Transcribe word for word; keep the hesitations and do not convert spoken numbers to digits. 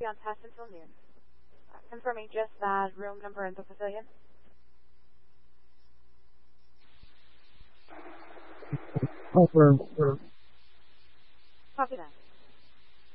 be on task until noon. Uh, confirming just that room number in the pavilion. Confirm, sir. Copy that.